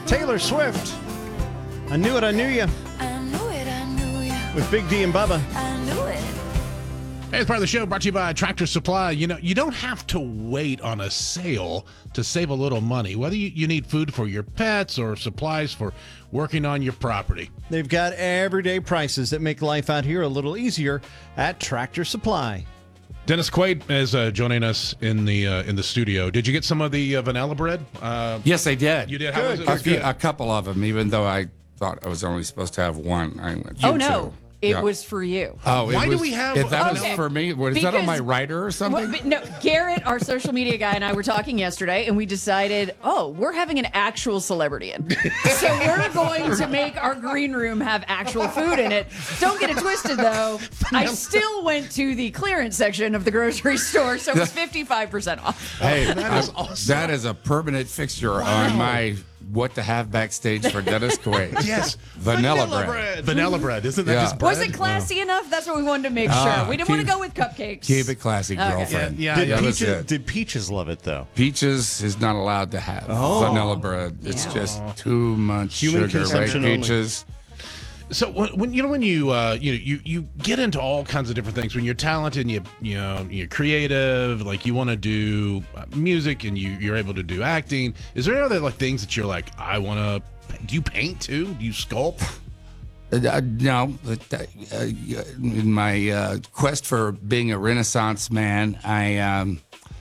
Taylor Swift. I knew it, I knew you. I knew it, I knew you. With Big D and Bubba. I knew it. Hey, as part of the show, brought to you by Tractor Supply. You know, you don't have to wait on a sale to save a little money, whether you need food for your pets or supplies for working on your property. They've got everyday prices that make life out here a little easier at Tractor Supply. Dennis Quaid is joining us in the studio. Did you get some of the vanilla bread? Yes, I did. You did? How was it? A couple of them, even though I thought I was only supposed to have one. I went, Oh, "You no. too." It Yeah. was for you. Oh, Why do we have- If that was Okay. for me, is that on my Because- writer or something? No, Garrett, our social media guy, and I were talking yesterday, and we decided, we're having an actual celebrity in. So we're going to make our green room have actual food in it. Don't get it twisted, though. I still went to the clearance section of the grocery store, so it was 55% off. Hey, that is awesome. that is a permanent fixture on my what to have backstage for Dennis Quaid. Yes. Vanilla bread. Vanilla bread. Isn't that Yeah. just bread? Was it classy enough? That's what we wanted to make sure. We didn't want to go with cupcakes. Keep it classy, girlfriend. Yeah, Did, yeah. That's Peaches, it. did Peaches love it, though? Peaches is not allowed to have vanilla bread. It's Yeah. just too much Human sugar, right? consumption only. Peaches. So when you get into all kinds of different things, when you're talented and you're creative, like you want to do music and you're able to do acting, is there other like things that you're like, I want to? Do you paint too? Do you sculpt? No, but in my quest for being a Renaissance man, I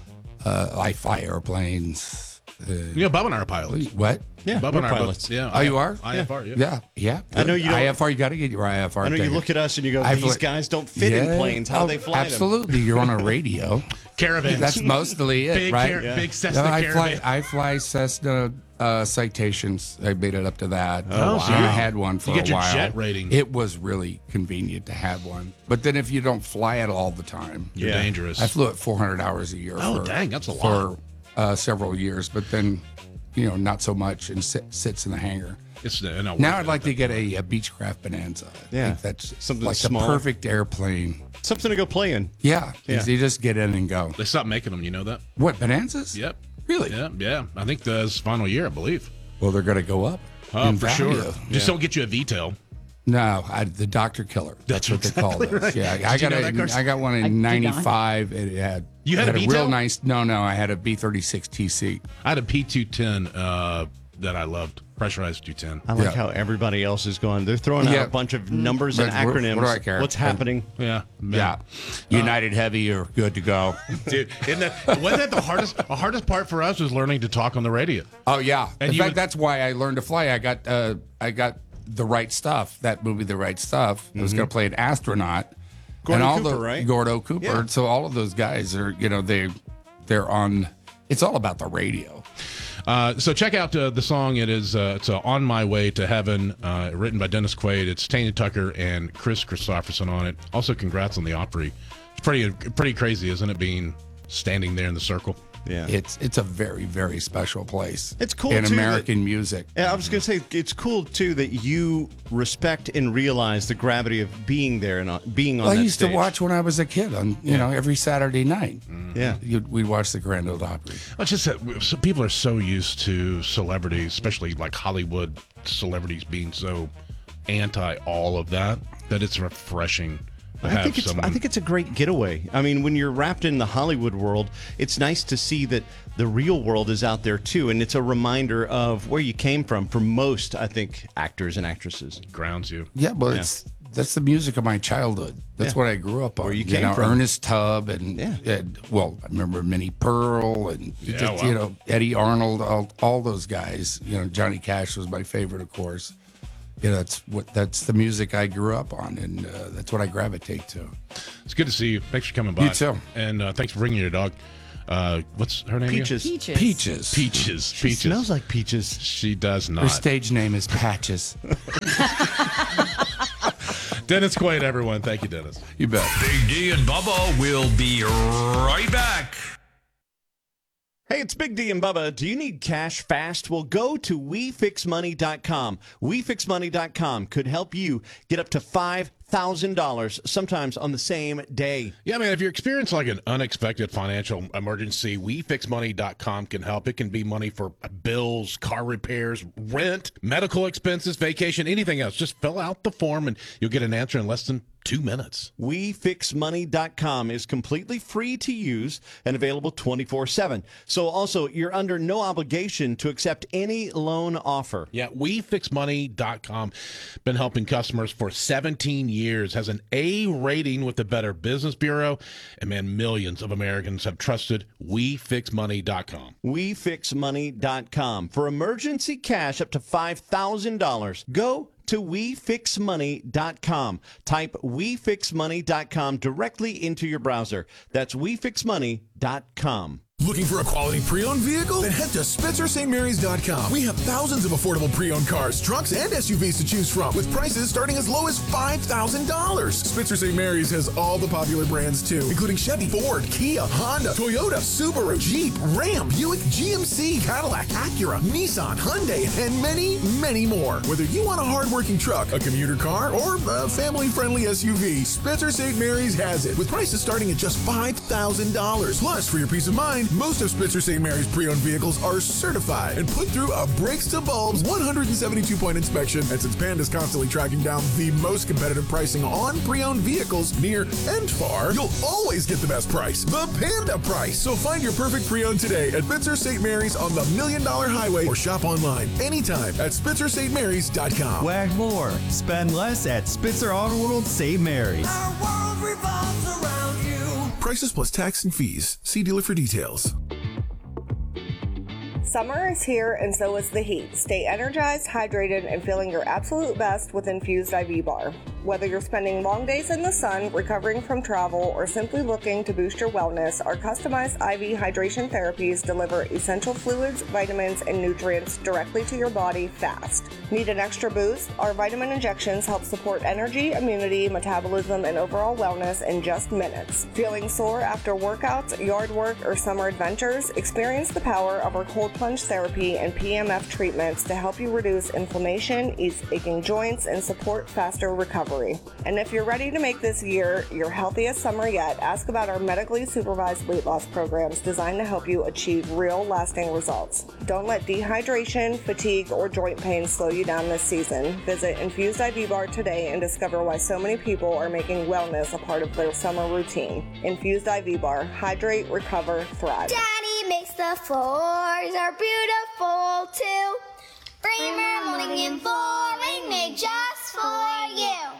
fly airplanes. Bubba and I are pilots. What? Yeah, Bubba we're and I are pilots. both. Yeah. Oh, you are? IFR. Yeah. Yeah. I know you don't- IFR, you got to get your IFR. I know you look at us and you go, I've these li- guys don't fit in planes. How they fly them? Absolutely. You're on a radio. Caravans. That's mostly it, big, right? big Cessna No, caravan. I fly Cessna Citations. I made it up to that. Oh, wow. And I had one for You get a your while. jet rating. It was really convenient to have one. But then if you don't fly it all the time, You're Yeah. dangerous. I flew it 400 hours a year. Oh, for, dang, that's a for several years. But then, not so much, and sits in the hangar. It's not Now worth I'd it. like to get a Beechcraft Bonanza. I Yeah. think that's Something like small. the perfect airplane. Something to go play in. Yeah, Yeah. you just get in and go. They stopped making them. You know that? What, Bonanzas? Yep. Really? Yeah. I think this final year, I believe. Well, they're going to go up. Oh, in for value. sure. Just don't get you a VTOL. No, the Doctor Killer. That's what they call it. Yeah, I you know that, Carson? I got one I in did not. '95. It had You had a real VTOL? nice. No, I had a B-36 TC. I had a P210 that I loved, pressurized 210. I like Yeah. how everybody else is going. They're throwing out Yeah. a bunch of numbers and But what acronyms. do I care? What's happening? Yeah, Yeah, United Heavy are good to go. dude. Wasn't that the hardest? The hardest part for us was learning to talk on the radio. Oh yeah. And In you fact, would- that's why I learned to fly. I got The Right Stuff. That movie, The Right Stuff. I was going to play an astronaut. Gordon and all Cooper, the, right? Gordo Cooper. Yeah. So all of those guys are, they're on. It's all about the radio. So check out the song. It's "On My Way to Heaven," written by Dennis Quaid. It's Tanya Tucker and Chris Christopherson on it. Also, congrats on the Opry. It's pretty crazy, isn't it? Being standing there in the circle. Yeah. It's a very, very special place. It's cool, in too, American music. Yeah, I was going to say, it's cool, too, that you respect and realize the gravity of being there and being on Well, I that used stage. to watch when I was a kid on every Saturday night. Yeah. We'd watch the Grand Ole Opry. It's just that people are so used to celebrities, especially like Hollywood celebrities, being so anti all of that it's refreshing to have someone. I think it's a great getaway. I mean, when you're wrapped in the Hollywood world, it's nice to see that the real world is out there too, and it's a reminder of where you came from for most, I think, actors and actresses. grounds you. Yeah, well, that's the music of my childhood. That's Yeah. what I grew up on. Where you came from. Ernest Tubb and, Yeah. well, I remember Minnie Pearl and wow. Eddie Arnold, all those guys. Johnny Cash was my favorite, of course. That's the music I grew up on, and that's what I gravitate to. It's good to see you. Thanks for coming by. You too. And thanks for bringing your dog. What's her name? again? Peaches. Peaches. Peaches. She Peaches. smells like peaches. She does Her not. stage name is Patches. Dennis Quaid, everyone. Thank you, Dennis. You bet. Big D and Bubba will be right back. Hey, it's Big D and Bubba. Do you need cash fast? Well, go to WeFixMoney.com. WeFixMoney.com could help you get up to $5,000 $5,000, sometimes on the same day. Yeah, man, if you experience like an unexpected financial emergency, WeFixMoney.com can help. It can be money for bills, car repairs, rent, medical expenses, vacation, anything else. Just fill out the form and you'll get an answer in less than 2 minutes. WeFixMoney.com is completely free to use and available 24/7. So also, you're under no obligation to accept any loan offer. Yeah, WeFixMoney.com. Been helping customers for 17 years. Has an A rating with the Better Business Bureau. And man, millions of Americans have trusted WeFixMoney.com. WeFixMoney.com. For emergency cash up to $5,000, go to WeFixMoney.com. Type WeFixMoney.com directly into your browser. That's WeFixMoney.com. Looking for a quality pre-owned vehicle? Then head to SpencerStMarys.com. We have thousands of affordable pre-owned cars, trucks, and SUVs to choose from, with prices starting as low as $5,000. Spencer St. Mary's has all the popular brands too, including Chevy, Ford, Kia, Honda, Toyota, Subaru, Jeep, Ram, Buick, GMC, Cadillac, Acura, Nissan, Hyundai, and many, many more. Whether you want a hard-working truck, a commuter car, or a family-friendly SUV, Spencer St. Mary's has it, with prices starting at just $5,000. Plus, for your peace of mind, most of Spencer St. Mary's pre-owned vehicles are certified and put through a brakes to bulbs 172-point inspection. And since Panda's constantly tracking down the most competitive pricing on pre-owned vehicles near and far, you'll always get the best price, the Panda price. So find your perfect pre-owned today at Spencer St. Mary's on the $1 Million Highway, or shop online anytime at SpencerStMarys.com. Wag more, spend less at Spitzer Auto World St. Mary's. Our world revolves around you. Prices plus tax and fees. See dealer for details. Summer is here and so is the heat. Stay energized, hydrated, and feeling your absolute best with Infused IV Bar. Whether you're spending long days in the sun, recovering from travel, or simply looking to boost your wellness, our customized IV hydration therapies deliver essential fluids, vitamins, and nutrients directly to your body fast. Need an extra boost? Our vitamin injections help support energy, immunity, metabolism, and overall wellness in just minutes. Feeling sore after workouts, yard work, or summer adventures? Experience the power of our cold plunge therapy and PMF treatments to help you reduce inflammation, ease aching joints, and support faster recovery. And if you're ready to make this year your healthiest summer yet, ask about our medically supervised weight loss programs designed to help you achieve real lasting results. Don't let dehydration, fatigue, or joint pain slow you down this season. Visit Infused IV Bar today and discover why so many people are making wellness a part of their summer routine. Infused IV Bar. Hydrate, recover, thrive. Daddy makes the floors are beautiful too. Bremer Molding and Flooring made just for you.